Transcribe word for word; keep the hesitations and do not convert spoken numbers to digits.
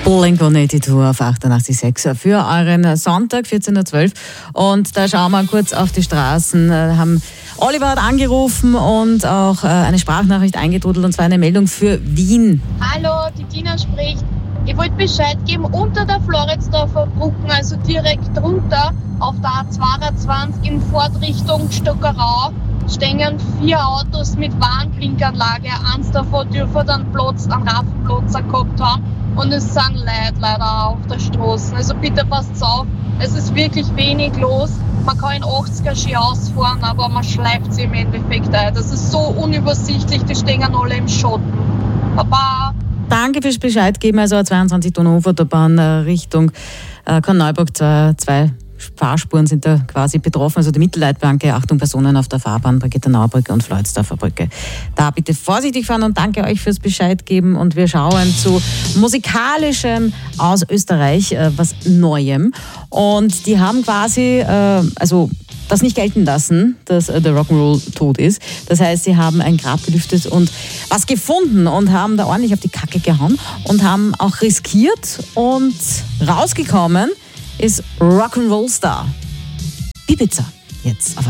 Blink one eighty-two auf achtundachtzig Komma sechs für euren Sonntag, vierzehn Uhr zwölf. Und da schauen wir kurz auf die Straßen. Haben Oliver hat angerufen und auch eine Sprachnachricht eingetrudelt, und zwar eine Meldung für Wien. Hallo, die Tina spricht. Ich wollte Bescheid geben, unter der Floridsdorfer Brücke, also direkt drunter auf der A zweiundzwanzig in Fahrtrichtung Stockerau, stehen vier Autos mit Warnblinkanlage. Eins davon dürfte dann Platz, einen Raffenplatz gehabt haben. Und es sind Leute leider auf der Straße. Also bitte passt auf, es ist wirklich wenig los. Man kann in achtziger Ski ausfahren, aber man schleift sie im Endeffekt ein. Das ist so unübersichtlich, die stehen alle im Schatten. Baba! Danke fürs Bescheid geben. Also zweiundzwanzig Tonnen Ufertobahn Richtung äh, Korneuburg, zwei, zwei Fahrspuren sind da quasi betroffen, also die Mittelleitplanke, Achtung Personen auf der Fahrbahn, Brigitte-Nauer Brücke und Floridsdorfer Brücke. Da bitte vorsichtig fahren, und danke euch fürs Bescheid geben, und wir schauen zu musikalischem aus Österreich, äh, was Neuem, und die haben quasi, äh, also das nicht gelten lassen, dass äh, der Rock'n'Roll tot ist. Das heißt, sie haben ein Grab belüftet und was gefunden und haben da ordentlich auf die Kacke gehauen und haben auch riskiert, und rausgekommen ist Rock'n'Roll Star Ibiza jetzt auf